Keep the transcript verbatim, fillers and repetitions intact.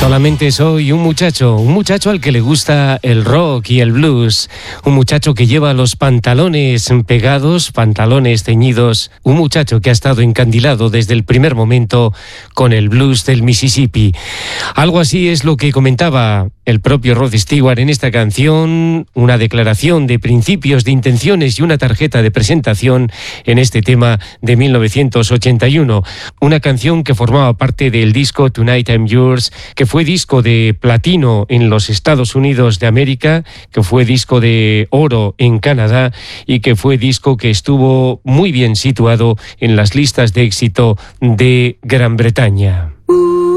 Solamente soy un muchacho, un muchacho al que le gusta el rock y el blues, un muchacho que lleva los pantalones pegados, pantalones ceñidos, un muchacho que ha estado encandilado desde el primer momento con el blues del Mississippi. Algo así es lo que comentaba el propio Rod Stewart en esta canción, una declaración de principios, de intenciones y una tarjeta de presentación en este tema de mil novecientos ochenta y uno. Una canción que formaba parte del disco Tonight I'm Yours, que fue disco de platino en los Estados Unidos de América, que fue disco de oro en Canadá y que fue disco que estuvo muy bien situado en las listas de éxito de Gran Bretaña.